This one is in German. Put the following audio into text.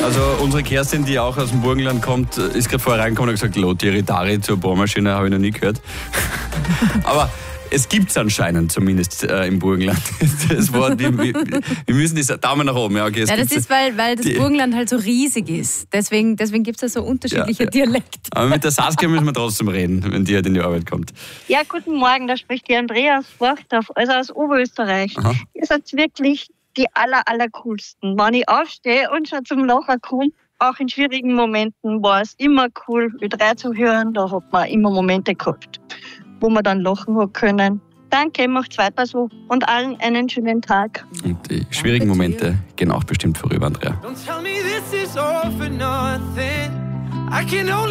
Also unsere Kerstin, die auch aus dem Burgenland kommt, ist gerade vorher reingekommen und hat gesagt, Lotieritari zur Bohrmaschine habe ich noch nie gehört. Aber es gibt es anscheinend zumindest im Burgenland. Das Wort, wir müssen das Daumen nach oben. Ja, okay, das ist, weil das Burgenland halt so riesig ist. Deswegen gibt es da so unterschiedliche Dialekte. Aber mit der Saskia müssen wir trotzdem reden, wenn die halt in die Arbeit kommt. Ja, guten Morgen, da spricht die Andrea aus Forchdorf, also aus Oberösterreich. Aha. Ihr seid wirklich die allercoolsten. Wenn ich aufstehe und schon zum Lachen komme, auch in schwierigen Momenten war es immer cool, mit reinzuhören. Da hat man immer Momente gehabt, wo man dann lachen hat können. Danke, macht's weiter so und allen einen schönen Tag. Und die schwierigen Momente gehen auch bestimmt vorüber, Andrea.